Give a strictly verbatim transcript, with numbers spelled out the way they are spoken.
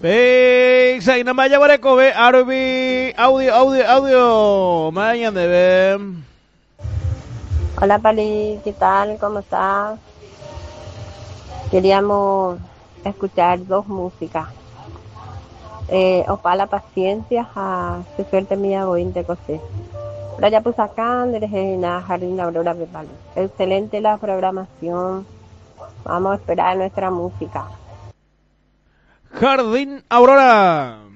Ve, Zaina Maya Bareco, ve, Arby, audio, audio, audio, Mayan de ver. Hola Pali, ¿qué tal? ¿Cómo estás? Queríamos escuchar dos músicas. Eh, Opa la paciencia a Se suerte mía bointe cosé. Raya Pusacán, Derejena, Jardín Aurora de Pali. Excelente la programación. Vamos a esperar nuestra música. Jardín Aurora.